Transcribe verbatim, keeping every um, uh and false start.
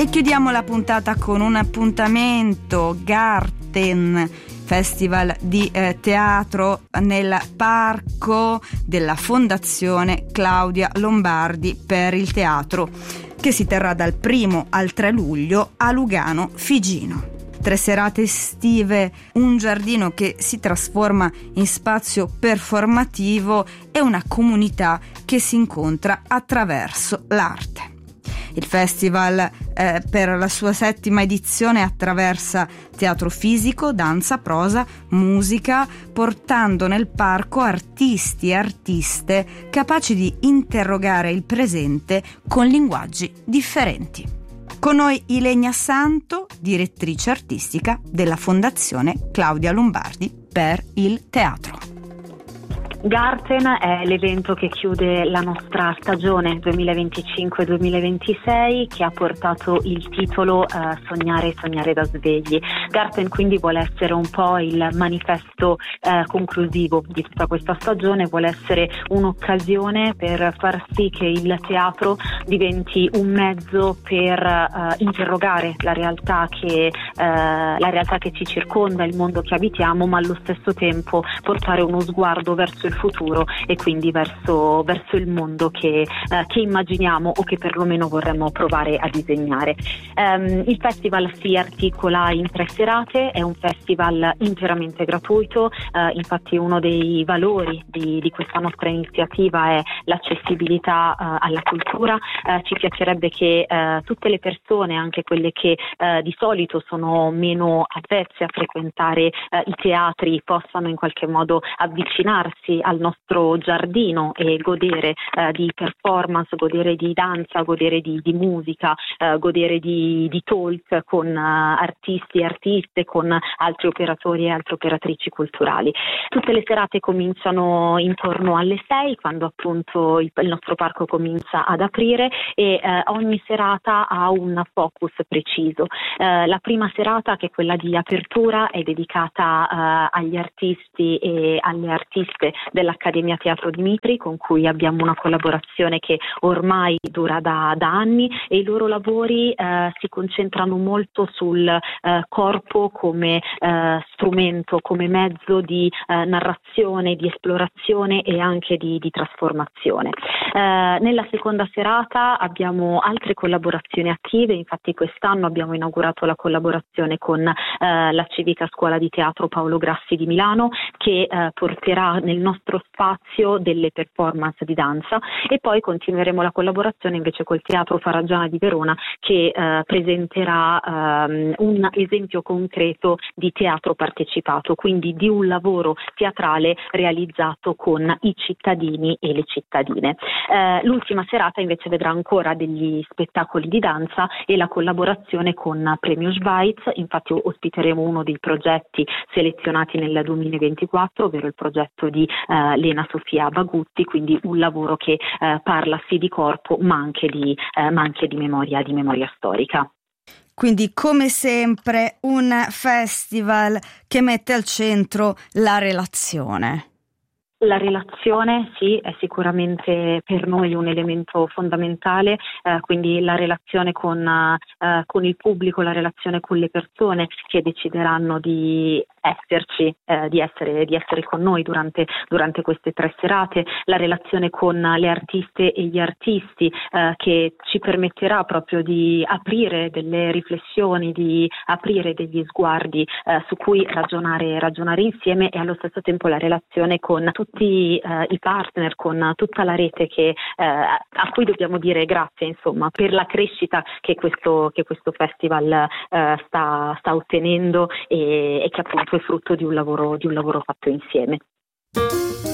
E chiudiamo la puntata con un appuntamento, Garten, festival di eh, teatro nel parco della Fondazione Claudia Lombardi per il teatro, che si terrà dal primo al tre luglio a Lugano Figino. Tre serate estive, un giardino che si trasforma in spazio performativo e una comunità che si incontra attraverso l'arte. Il festival eh, per la sua settima edizione attraversa teatro fisico, danza, prosa, musica, portando nel parco artisti e artiste capaci di interrogare il presente con linguaggi differenti. Con noi Ilenia Santo, direttrice artistica della Fondazione Claudia Lombardi per il teatro. Garten è l'evento che chiude la nostra stagione duemilaventicinque duemilaventisei, che ha portato il titolo uh, Sognare, sognare da svegli. Garten quindi vuole essere un po' il manifesto uh, conclusivo di tutta questa stagione, vuole essere un'occasione per far sì che il teatro diventi un mezzo per uh, interrogare la realtà che uh, la realtà che ci circonda, il mondo che abitiamo, ma allo stesso tempo portare uno sguardo verso il futuro e quindi verso, verso il mondo che, eh, che immaginiamo o che perlomeno vorremmo provare a disegnare. Um, il festival si articola in tre serate, è un festival interamente gratuito, uh, infatti uno dei valori di, di questa nostra iniziativa è l'accessibilità uh, alla cultura. Uh, ci piacerebbe che uh, tutte le persone, anche quelle che uh, di solito sono meno avvezze a frequentare uh, i teatri, possano in qualche modo avvicinarsi al nostro giardino e godere eh, di performance, godere di danza, godere di, di musica, eh, godere di, di talk con uh, artisti e artiste, con altri operatori e altre operatrici culturali. Tutte le serate cominciano intorno alle sei, quando appunto il, il nostro parco comincia ad aprire, e eh, ogni serata ha un focus preciso. Eh, la prima serata, che è quella di apertura, è dedicata eh, agli artisti e alle artiste dell'Accademia Teatro Dimitri, con cui abbiamo una collaborazione che ormai dura da, da anni, e i loro lavori eh, si concentrano molto sul eh, corpo come eh, strumento, come mezzo di eh, narrazione, di esplorazione e anche di, di trasformazione. Eh, nella seconda serata abbiamo altre collaborazioni attive, infatti quest'anno abbiamo inaugurato la collaborazione con eh, la Civica Scuola di Teatro Paolo Grassi di Milano, che eh, porterà nel nostro spazio delle performance di danza, e poi continueremo la collaborazione invece col Teatro Faraggiana di Verona, che eh, presenterà um, un esempio concreto di teatro partecipato, quindi di un lavoro teatrale realizzato con i cittadini e le cittadine. Eh, l'ultima serata invece vedrà ancora degli spettacoli di danza e la collaborazione con Premio Schweiz, infatti ospiteremo uno dei progetti selezionati nel duemilaventiquattro, ovvero il progetto di eh, Lena Sofia Bagutti, quindi un lavoro che eh, parla sì di corpo ma anche di, eh, ma anche di memoria, di memoria storica. Quindi, come sempre, un festival che mette al centro la relazione. La relazione sì, è sicuramente per noi un elemento fondamentale, eh, quindi la relazione con, eh, con il pubblico, la relazione con le persone che decideranno di esserci, eh, di essere, di essere con noi durante, durante queste tre serate, la relazione con le artiste e gli artisti eh, che ci permetterà proprio di aprire delle riflessioni, di aprire degli sguardi eh, su cui ragionare, ragionare insieme, e allo stesso tempo la relazione con tutti Uh, i partner, con tutta la rete che, uh, a cui dobbiamo dire grazie, insomma, per la crescita che questo, che questo festival uh, sta, sta ottenendo, e, e che appunto è frutto di un lavoro, di un lavoro fatto insieme.